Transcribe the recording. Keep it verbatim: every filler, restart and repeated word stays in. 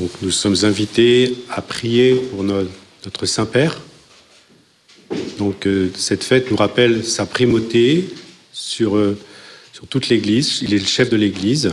Donc, nous sommes invités à prier pour no- notre Saint-Père. Donc, euh, cette fête nous rappelle sa primauté sur, euh, sur toute l'Église. Il est le chef de l'Église.